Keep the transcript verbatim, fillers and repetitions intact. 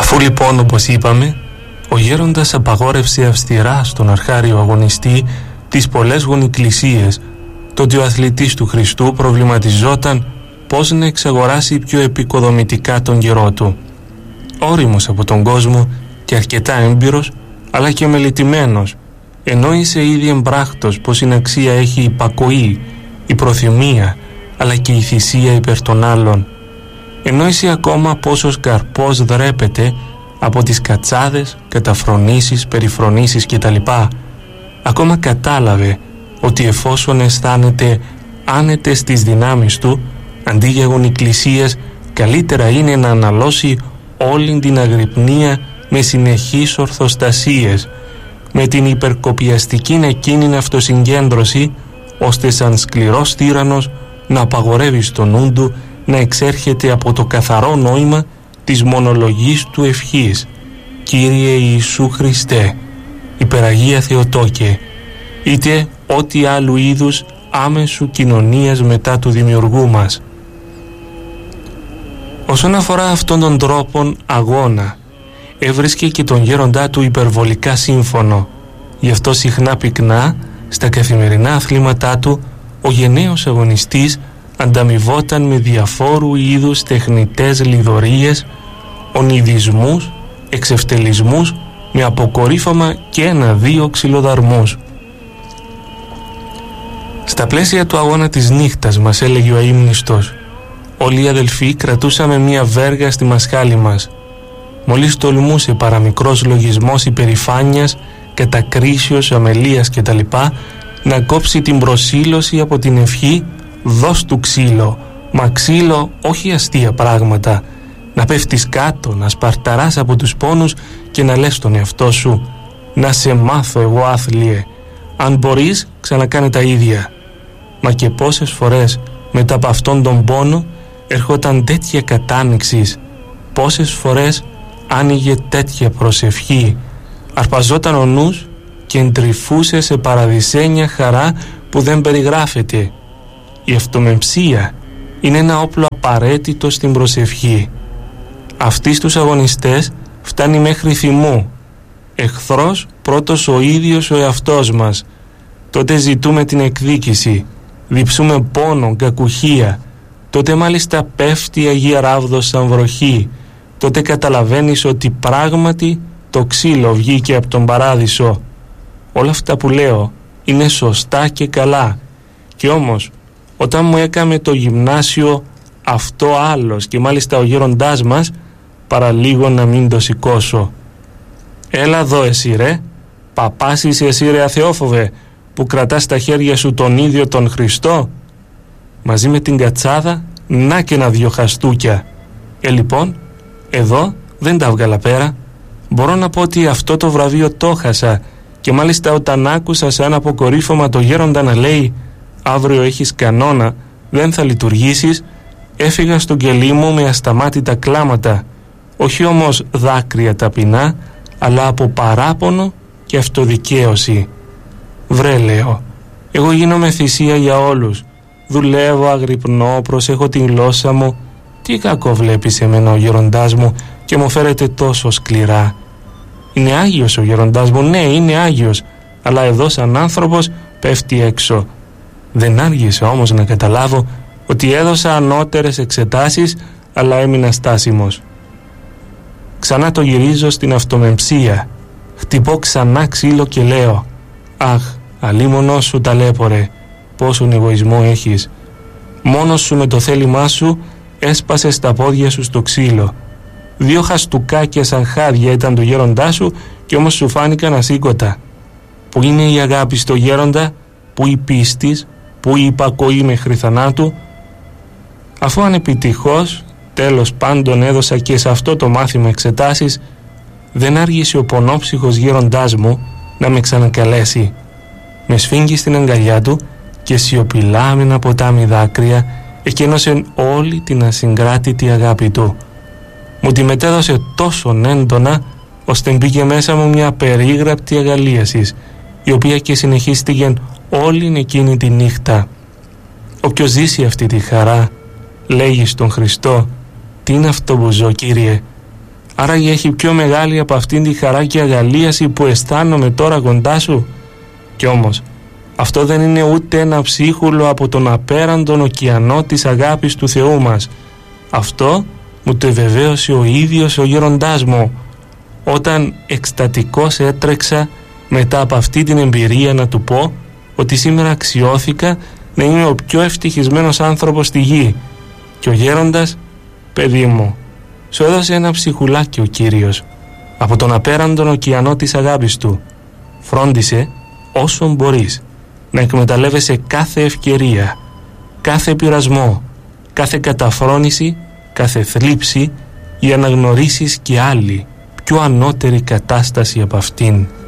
Αφού λοιπόν, όπως είπαμε, ο γέροντας απαγόρευσε αυστηρά στον αρχάριο αγωνιστή τις πολλές γονικλησίες, τότε ο αθλητής του Χριστού προβληματιζόταν πώς να εξαγοράσει πιο επικοδομητικά τον καιρό του. Όριμος από τον κόσμο και αρκετά έμπειρος, αλλά και μελετημένος, εννοείσαι ήδη εμπράκτος πως η αξία έχει η υπακοή, η προθυμία, αλλά και η θυσία υπέρ των άλλων. Εννοείσαι ακόμα πόσος καρπός δρέπεται από τις κατσάδες, καταφρονήσεις, περιφρονήσεις κτλ. Ακόμα κατάλαβε ότι εφόσον αισθάνεται άνετες στις δυνάμεις του, αντί για γονικλησίες, καλύτερα είναι να αναλώσει όλη την αγρυπνία με συνεχείς ορθοστασίες, με την υπερκοπιαστική εκείνη αυτοσυγκέντρωση, ώστε σαν σκληρός τύραννος να απαγορεύει στο νου του να εξέρχεται από το καθαρό νόημα της μονολογής του ευχής «Κύριε Ιησού Χριστέ, υπεραγία Θεοτόκε», είτε ό,τι άλλου είδους άμεσου κοινωνίας μετά του Δημιουργού μας. Όσον αφορά αυτόν τον τρόπον αγώνα, έβρισκε και τον γέροντά του υπερβολικά σύμφωνο. Γι' αυτό συχνά πυκνά στα καθημερινά αθλήματά του ο γενναίος αγωνιστής ανταμοιβόταν με διαφόρου είδους τεχνητές λιδωρίες, ονειδισμούς, εξευτελισμούς, με αποκορύφωμα και ένα-δύο ξυλοδαρμούς. Στα πλαίσια του αγώνα της νύχτας, μας έλεγε ο αείμνηστος, όλοι οι αδελφοί κρατούσαμε μία βέργα στη μασχάλη μας. Μόλις τολμούσε παραμικρός λογισμός υπερηφάνειας, κατακρίσεως, αμελίας κτλ. Να κόψει την προσήλωση από την ευχή, δώσ' του ξύλο, μα ξύλο όχι αστεία πράγματα, να πέφτεις κάτω, να σπαρταράς από τους πόνους και να λες στον εαυτό σου «Να σε μάθω εγώ άθλιε, αν μπορείς ξανακάνε τα ίδια». Μα και πόσες φορές μετά από αυτόν τον πόνο ερχόταν τέτοια κατάνοιξης, πόσες φορές άνοιγε τέτοια προσευχή, αρπαζόταν ο νους και εντρυφούσε σε παραδεισένια χαρά που δεν περιγράφεται. Η αυτομεμψία είναι ένα όπλο απαραίτητο στην προσευχή. Αυτοί στους αγωνιστές φτάνει μέχρι θυμού. Εχθρός πρώτος ο ίδιος ο εαυτός μας. Τότε ζητούμε την εκδίκηση, διψούμε πόνο, κακουχία. Τότε μάλιστα πέφτει η Αγία Ράβδος σαν βροχή. Τότε καταλαβαίνεις ότι πράγματι το ξύλο βγήκε από τον παράδεισο. Όλα αυτά που λέω είναι σωστά και καλά. Και όμως όταν μου έκαμε το γυμνάσιο αυτό άλλος και μάλιστα ο γέροντάς μας, παραλίγο να μην το σηκώσω. Έλα εδώ εσύ ρε, παπάς είσαι εσύ ρε αθεόφοβε, που κρατάς στα χέρια σου τον ίδιο τον Χριστό. Μαζί με την κατσάδα, να και ένα δυο χαστούκια. Ε λοιπόν, εδώ δεν τα βγάλα πέρα. Μπορώ να πω ότι αυτό το βραβείο το χάσα, και μάλιστα όταν άκουσα σαν αποκορύφωμα το γέροντα να λέει «Αύριο έχεις κανόνα, δεν θα λειτουργήσεις», έφυγα στο κελί μου με ασταμάτητα κλάματα, όχι όμως δάκρυα ταπεινά, αλλά από παράπονο και αυτοδικαίωση. «Βρε», λέω, «εγώ γίνομαι θυσία για όλους, δουλεύω, αγρυπνώ, προσέχω την γλώσσα μου, τι κακό βλέπεις εμένα ο γέροντάς μου και μου φέρεται τόσο σκληρά? Είναι Άγιος ο γέροντάς μου, ναι είναι Άγιος, αλλά εδώ σαν άνθρωπος πέφτει έξω». Δεν άργησε όμως να καταλάβω ότι έδωσα ανώτερες εξετάσεις, αλλά έμεινα στάσιμος. Ξανά το γυρίζω στην αυτομεμψία, χτυπώ ξανά ξύλο και λέω «Αχ, αλίμονος σου ταλέπορε, πόσον εγωισμό έχεις. Μόνος σου με το θέλημά σου έσπασες τα πόδια σου στο ξύλο. Δύο χαστούκάκια σαν χάδια ήταν του γέροντά σου και όμως σου φάνηκαν ασήκωτα. Πού είναι η αγάπη στο γέροντα, πού η πίστης, πού η υπακοή μέχρι θανάτου?» Αφού ανεπιτυχώς τέλος πάντων έδωσα και σε αυτό το μάθημα εξετάσεις, δεν άργησε ο πονόψυχος γέροντάς μου να με ξανακαλέσει. Με σφίγγει στην αγκαλιά του και σιωπηλά με ένα ποτάμι δάκρυα εκένωσε όλη την ασυγκράτητη αγάπη του. Μου τη μετέδωσε τόσο έντονα ώστε μπήκε μέσα μου μια περίγραπτη αγαλίαση, η οποία και συνεχίστηκε όλη εκείνη τη νύχτα. Όποιος ζήσει αυτή τη χαρά λέγει στον Χριστό «Τι είναι αυτό που ζω, Κύριε? Άραγε έχει πιο μεγάλη από αυτήν τη χαρά και αγαλίαση που αισθάνομαι τώρα κοντά σου? Κι όμως αυτό δεν είναι ούτε ένα ψίχουλο από τον απέραντον ωκεανό της αγάπης του Θεού μας. Αυτό μου το βεβαίωσε ο ίδιος ο γέροντάς μου, όταν εκστατικός έτρεξα μετά από αυτή την εμπειρία να του πω ότι σήμερα αξιώθηκα να είμαι ο πιο ευτυχισμένος άνθρωπος στη γη. Και ο γέροντας, παιδί μου, σου έδωσε ένα ψυχουλάκι ο Κύριος από τον απέραντον ωκεανό της αγάπης του. Φρόντισε όσο μπορείς να εκμεταλλεύεσαι κάθε ευκαιρία, κάθε πειρασμό, κάθε καταφρόνηση, κάθε θλίψη για να γνωρίσεις και άλλη πιο ανώτερη κατάσταση από αυτήν.